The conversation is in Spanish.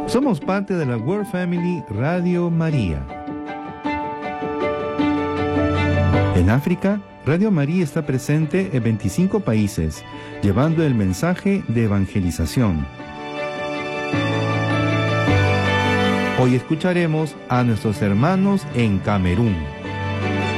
Somos parte de la World Family Radio María. En África, Radio María está presente en 25 países, llevando el mensaje de evangelización. Hoy escucharemos a nuestros hermanos en Camerún.